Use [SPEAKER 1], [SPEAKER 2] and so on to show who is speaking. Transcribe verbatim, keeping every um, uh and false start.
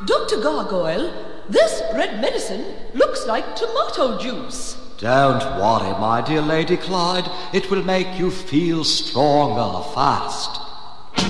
[SPEAKER 1] Doctor Gargoyle, this red medicine looks like tomato juice.
[SPEAKER 2] Don't worry, my dear Lady Clyde. It will make you feel stronger fast.